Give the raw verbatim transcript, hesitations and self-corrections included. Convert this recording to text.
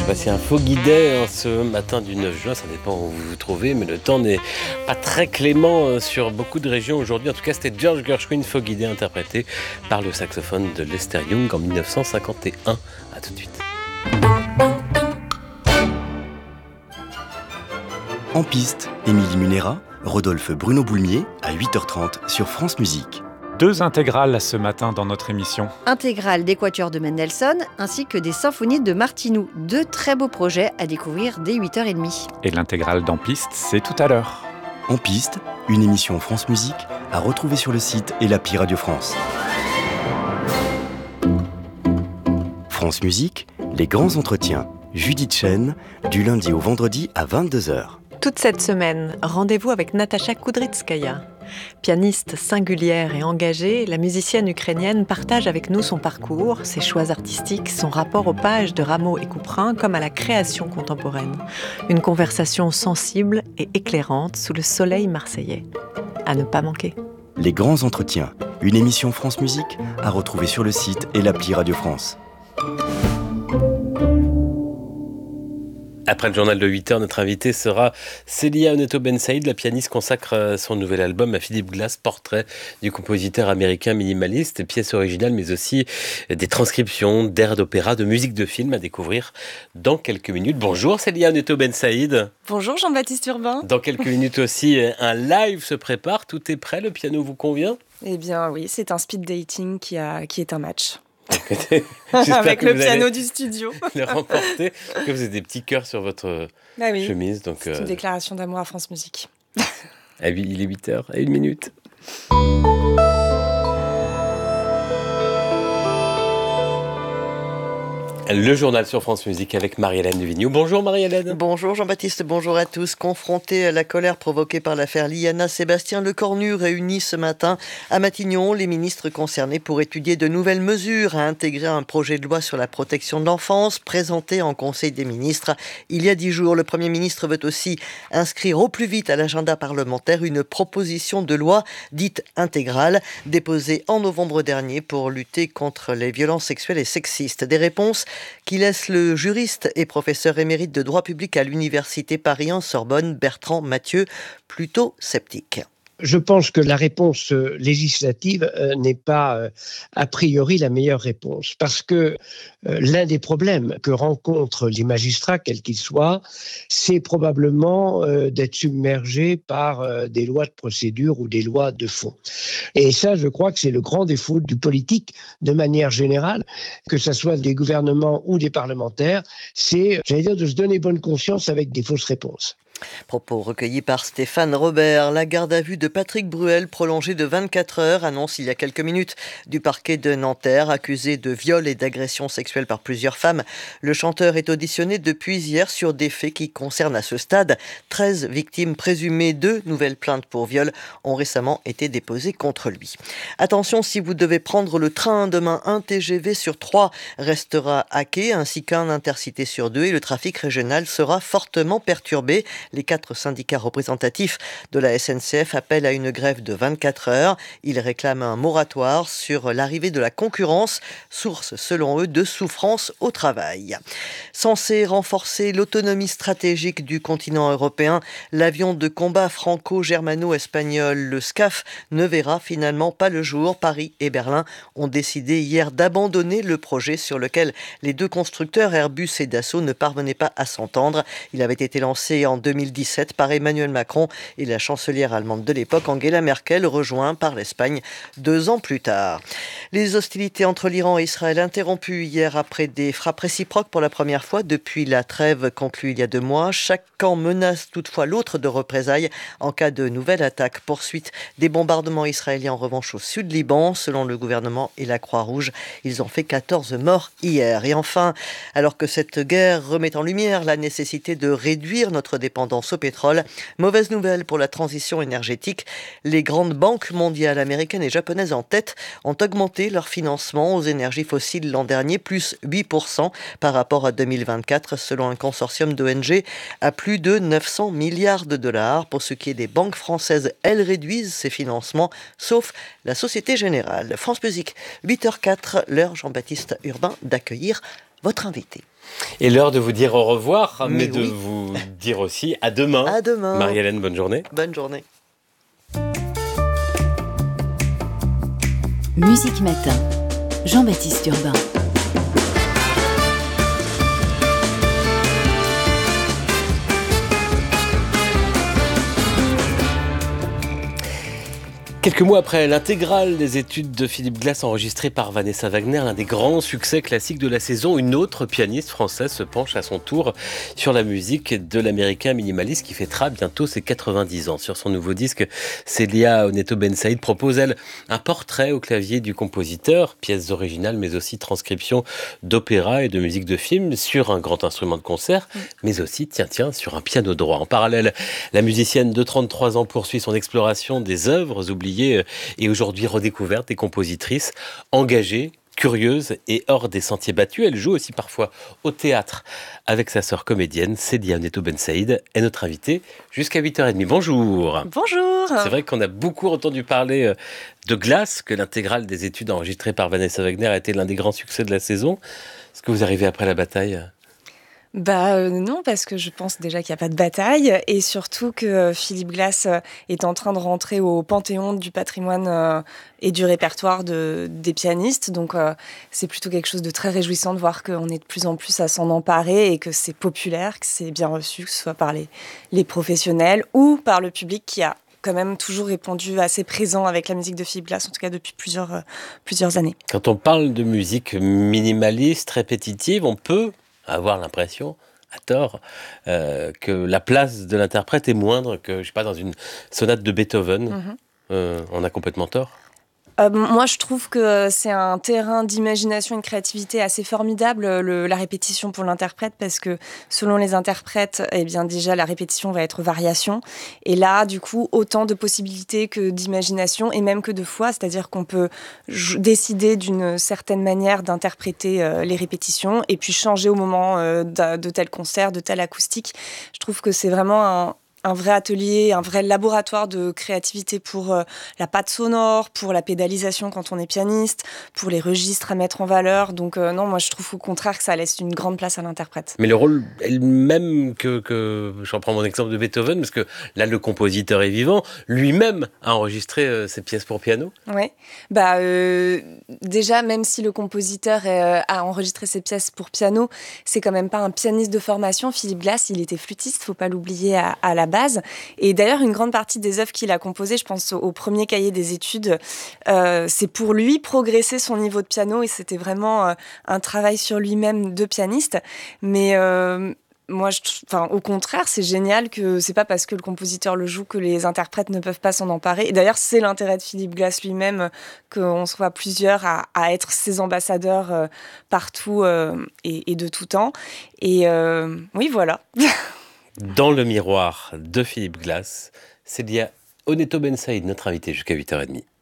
sais pas si un foggy day hein, ce matin du neuf juin, ça dépend où vous vous trouvez, mais le temps n'est pas très clément sur beaucoup de régions aujourd'hui. En tout cas, c'était George Gershwin, Foggy Day, interprété par le saxophone de Lester Young en dix-neuf cent cinquante et un. A tout de suite. En piste, Émilie Munera, Rodolphe Bruno Boulmier à huit heures trente sur France Musique. Deux intégrales ce matin dans notre émission. Intégrale des quatuors de Mendelssohn ainsi que des symphonies de Martinu. Deux très beaux projets à découvrir dès huit heures trente. Et l'intégrale d'En piste, c'est tout à l'heure. En piste, une émission France Musique à retrouver sur le site et l'appli Radio France. France Musique, les grands entretiens. Judith Chen, du lundi au vendredi à vingt-deux heures. Toute cette semaine, rendez-vous avec Natasha Kudrytskaya. Pianiste singulière et engagée, la musicienne ukrainienne partage avec nous son parcours, ses choix artistiques, son rapport aux pages de Rameau et Couperin comme à la création contemporaine. Une conversation sensible et éclairante sous le soleil marseillais. À ne pas manquer. Les grands entretiens, une émission France Musique à retrouver sur le site et l'appli Radio France. Après le journal de huit heures, notre invité sera Célia Oneto Bensaïd. La pianiste consacre son nouvel album à Philip Glass, portrait du compositeur américain minimaliste, pièces originales mais aussi des transcriptions d'airs d'opéra, de musique de film à découvrir dans quelques minutes. Bonjour Célia Oneto Bensaïd. Bonjour Jean-Baptiste Urbain. Dans quelques minutes aussi, un live se prépare, tout est prêt, le piano vous convient ? Eh bien oui, c'est un speed dating qui, a, qui est un match. Avec le piano du studio. Le remporter. Que vous avez des petits cœurs sur votre bah oui, chemise. Donc, c'est euh... une déclaration d'amour à France Musique. Il est huit heures et une minute. Le journal sur France Musique avec Marie-Hélène Duvigneau. Bonjour Marie-Hélène. Bonjour Jean-Baptiste, bonjour à tous. Confrontés à la colère provoquée par l'affaire Liana, Sébastien Lecornu réunit ce matin à Matignon les ministres concernés pour étudier de nouvelles mesures à intégrer un projet de loi sur la protection de l'enfance présenté en Conseil des ministres il y a dix jours. Le Premier ministre veut aussi inscrire au plus vite à l'agenda parlementaire une proposition de loi dite intégrale déposée en novembre dernier pour lutter contre les violences sexuelles et sexistes. Des réponses qui laisse le juriste et professeur émérite de droit public à l'université Paris un Sorbonne, Bertrand Mathieu, plutôt sceptique. Je pense que la réponse législative euh, n'est pas euh, a priori la meilleure réponse parce que euh, l'un des problèmes que rencontrent les magistrats, quels qu'ils soient, c'est probablement euh, d'être submergés par euh, des lois de procédure ou des lois de fond. Et ça, je crois que c'est le grand défaut du politique de manière générale, que ce soit des gouvernements ou des parlementaires, c'est, j'allais dire, de se donner bonne conscience avec des fausses réponses. Propos recueillis par Stéphane Robert. La garde à vue de Patrick Bruel, prolongée de vingt-quatre heures, annonce il y a quelques minutes du parquet de Nanterre, accusé de viol et d'agression sexuelle par plusieurs femmes. Le chanteur est auditionné depuis hier sur des faits qui concernent à ce stade treize victimes présumées. Deux nouvelles plaintes pour viol ont récemment été déposées contre lui. Attention, si vous devez prendre le train demain, un T G V sur trois restera hacké, ainsi qu'un intercité sur deux, et le trafic régional sera fortement perturbé. Les quatre syndicats représentatifs de la S N C F appellent à une grève de vingt-quatre heures. Ils réclament un moratoire sur l'arrivée de la concurrence, source selon eux de souffrance au travail. Censé renforcer l'autonomie stratégique du continent européen, l'avion de combat franco-germano-espagnol, le SCAF, ne verra finalement pas le jour. Paris et Berlin ont décidé hier d'abandonner le projet sur lequel les deux constructeurs Airbus et Dassault ne parvenaient pas à s'entendre. Il avait été lancé en deux mille dix-sept par Emmanuel Macron et la chancelière allemande de l'époque, Angela Merkel, rejoint par l'Espagne deux ans plus tard. Les hostilités entre l'Iran et Israël interrompues hier après des frappes réciproques pour la première fois depuis la trêve conclue il y a deux mois. Chaque camp menace toutefois l'autre de représailles en cas de nouvelle attaque. Poursuite des bombardements israéliens en revanche au sud Liban. Selon le gouvernement et la Croix-Rouge, ils ont fait quatorze morts hier. Et enfin, alors que cette guerre remet en lumière la nécessité de réduire notre dépendance au pétrole, mauvaise nouvelle pour la transition énergétique. Les grandes banques mondiales, américaines et japonaises en tête, ont augmenté leur financement aux énergies fossiles l'an dernier, plus huit pour cent par rapport à deux mille vingt-quatre, selon un consortium d'O N G à plus de neuf cents milliards de dollars. Pour ce qui est des banques françaises, elles réduisent ces financements, sauf la Société Générale. France Musique, huit heures zéro quatre, l'heure Jean-Baptiste Urbain d'accueillir votre invité. Et l'heure de vous dire au revoir, mais, mais de oui. vous dire aussi à demain. À demain. Marie-Hélène, bonne journée. Bonne journée. Musique Matin, Jean-Baptiste Urbain. Quelques mois après l'intégrale des études de Philippe Glass enregistrée par Vanessa Wagner, l'un des grands succès classiques de la saison, une autre pianiste française se penche à son tour sur la musique de l'américain minimaliste qui fêtera bientôt ses quatre-vingt-dix ans. Sur son nouveau disque, Célia Onetto-Bensaïd propose, elle, un portrait au clavier du compositeur, pièces originales mais aussi transcriptions d'opéra et de musique de film sur un grand instrument de concert, mais aussi, tiens, tiens, sur un piano droit. En parallèle, la musicienne de trente-trois ans poursuit son exploration des œuvres oubliées et aujourd'hui redécouverte des compositrices engagées, curieuses et hors des sentiers battus. Elle joue aussi parfois au théâtre avec sa sœur comédienne, Célia Onetto-Bensaïd, est notre invitée jusqu'à huit heures trente. Bonjour. Bonjour. C'est vrai qu'on a beaucoup entendu parler de Glass, que l'intégrale des études enregistrées par Vanessa Wagner a été l'un des grands succès de la saison. Est-ce que vous arrivez après la bataille ? Bah euh, non, parce que je pense déjà qu'il n'y a pas de bataille et surtout que euh, Philippe Glass euh, est en train de rentrer au panthéon du patrimoine euh, et du répertoire de, des pianistes. Donc euh, c'est plutôt quelque chose de très réjouissant de voir qu'on est de plus en plus à s'en emparer et que c'est populaire, que c'est bien reçu, que ce soit par les, les professionnels ou par le public qui a quand même toujours répondu assez présent avec la musique de Philippe Glass, en tout cas depuis plusieurs, euh, plusieurs années. Quand on parle de musique minimaliste, répétitive, on peut avoir l'impression, à tort, euh, que la place de l'interprète est moindre que, je sais pas, dans une sonate de Beethoven. Mm-hmm. Euh, on a complètement tort. Euh, moi, je trouve que c'est un terrain d'imagination et de créativité assez formidable, le, la répétition pour l'interprète, parce que selon les interprètes, eh bien déjà, la répétition va être variation. Et là, du coup, autant de possibilités que d'imagination et même que de foi, c'est-à-dire qu'on peut j- décider d'une certaine manière d'interpréter euh, les répétitions et puis changer au moment euh, de, de tel concert, de telle acoustique. Je trouve que c'est vraiment un... un vrai atelier, un vrai laboratoire de créativité pour euh, la patte sonore, pour la pédalisation quand on est pianiste, pour les registres à mettre en valeur. Donc euh, non, moi je trouve au contraire que ça laisse une grande place à l'interprète. Mais le rôle est le même que, que... Je reprends mon exemple de Beethoven, parce que là le compositeur est vivant, lui-même a enregistré euh, ses pièces pour piano. Oui, bah, euh, déjà même si le compositeur est, euh, a enregistré ses pièces pour piano, c'est quand même pas un pianiste de formation. Philippe Glass, il était flûtiste, faut pas l'oublier à, à la base. Et d'ailleurs, une grande partie des œuvres qu'il a composées, je pense au, au premier cahier des études, euh, c'est pour lui progresser son niveau de piano et c'était vraiment euh, un travail sur lui-même de pianiste. Mais euh, moi, je, enfin, au contraire, c'est génial que c'est pas parce que le compositeur le joue que les interprètes ne peuvent pas s'en emparer. Et d'ailleurs, c'est l'intérêt de Philippe Glass lui-même qu'on soit plusieurs à, à être ses ambassadeurs euh, partout euh, et, et de tout temps. Et euh, oui, voilà. Dans le miroir de Philippe Glass, Célia Onetto-Bensaïd, notre invitée jusqu'à huit heures trente.